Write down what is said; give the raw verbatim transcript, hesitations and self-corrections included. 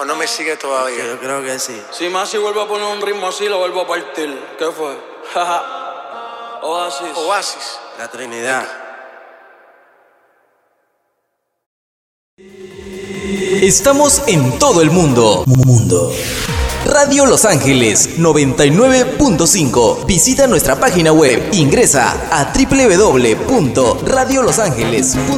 ¿O no me sigue todavía? Yo creo que sí. Si Masi vuelve a poner un ritmo así, lo vuelvo a partir. ¿Qué fue? Oasis. Oasis. La Trinidad. Estamos en todo el mundo. Mundo. Radio Los Ángeles noventa y nueve punto cinco. Visita nuestra página web. Ingresa a doble u doble u doble u punto radio los ángeles punto com.